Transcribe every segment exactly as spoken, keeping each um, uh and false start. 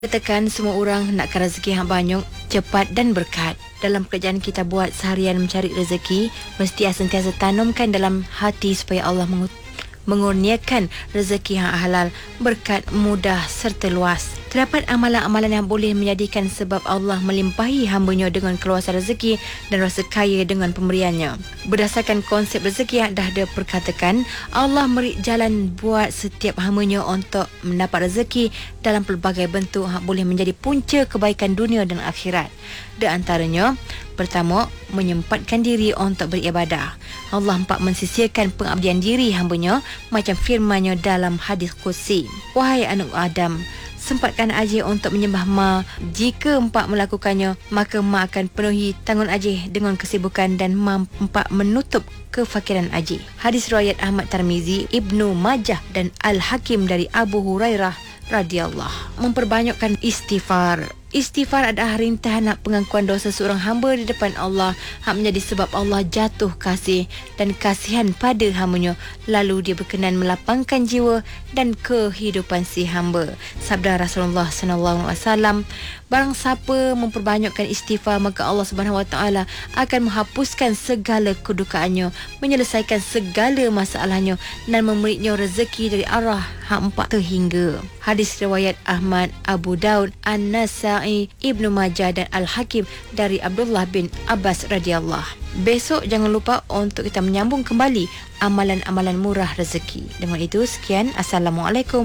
Katakan semua orang nakkan rezeki yang banyak, cepat dan berkat. Dalam pekerjaan kita buat seharian mencari rezeki, mesti sentiasa tanamkan dalam hati supaya Allah mengut- mengurniakan rezeki yang halal, berkat, mudah serta luas. Terdapat amalan-amalan yang boleh menjadikan sebab Allah melimpahi hamba-Nya dengan keluasan rezeki dan rasa kaya dengan pemberiannya. Berdasarkan konsep rezeki yang dah diperkatakan, Allah beri jalan buat setiap hamba-Nya untuk mendapat rezeki dalam pelbagai bentuk yang boleh menjadi punca kebaikan dunia dan akhirat. Di antaranya, pertama, menyempatkan diri untuk beribadah. Allah empat mensisihkan pengabdian diri hamba-Nya macam firman-Nya dalam hadis Qudsi. Wahai anak Adam, sempatkan Ajih untuk menyembah Ma. Jika empat melakukannya, maka Ma akan penuhi tanggung Ajih dengan kesibukan dan Ma empat menutup kefakiran Ajih. Hadis riwayat Ahmad Tirmizi, Ibnu Majah dan Al-Hakim dari Abu Hurairah radhiyallahu. Memperbanyakkan istighfar. Istighfar adalah rintahan pengakuan dosa seorang hamba di depan Allah, hak menjadi sebab Allah jatuh kasih dan kasihan pada hamba-Nya, lalu Dia berkenan melapangkan jiwa dan kehidupan si hamba. Sabda Rasulullah sallallahu alaihi wasallam, barang siapa memperbanyakkan istighfar, maka Allah Subhanahu wa taala akan menghapuskan segala kedukaannya, menyelesaikan segala masalahnya dan memberinya rezeki dari arah hak empat terhingga. Hadis riwayat Ahmad, Abu Daud, An-Nasa'i, Ibnu Majah dan Al-Hakim dari Abdullah bin Abbas radhiyallahu. Besok jangan lupa untuk kita menyambung kembali amalan-amalan murah rezeki. Dengan itu, sekian. Assalamualaikum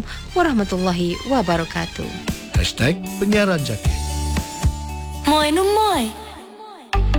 warahmatullahi wabarakatuh. Hashtag Penyiaran Jaki. Moi no moi.